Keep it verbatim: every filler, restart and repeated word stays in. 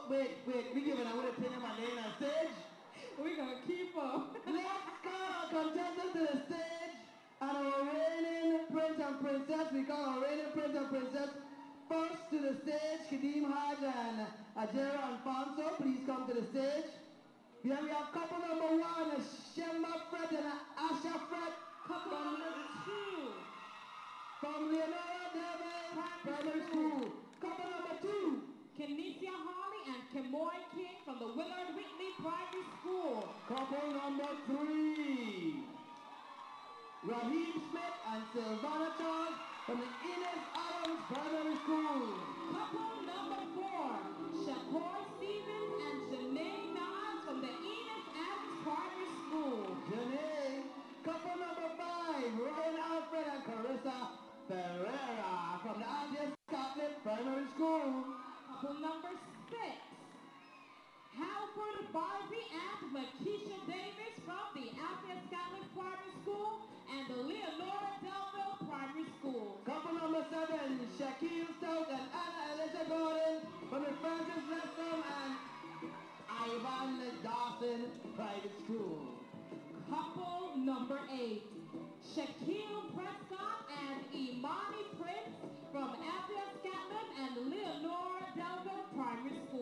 wait, wait, we giving away the thing on my name on stage. We're going to keep up. Let's call our contestants to the stage. And our reigning prince and princess, we call our reigning prince and princess. First to the stage, Kadeem Haj and Ajero Alfonso, please come to the stage. Then we have couple number one, Shemba Fred and Asha Fred. Couple number two. From Leonora Davis Primary School. Couple number two. Kenesia Harley and Kemoy King from the Willard Whitley Primary School. Couple number three. Raheem Smith and Sylvana Charles from the Inez Adams Primary School. Couple number four. Shakur Stevens and Janae Nas from the Inez Adams Primary School. Janae. Couple number five. Ryan Alfred and Carissa Ferreira from the Auntie Scotland Primary School. Couple number six. Halford Barbie and Makisha Davis from the Alpha Scotland Primary School and the Leonora Delville Primary School. Couple number seven, Shaquille Stout and Anna Alicia Gordon from the Francis Lessam and Ivan Dawson Private School. Couple number eight, Shaquille Prescott and Imani Prince from Alpha Scotland and Leonora Delville Primary School.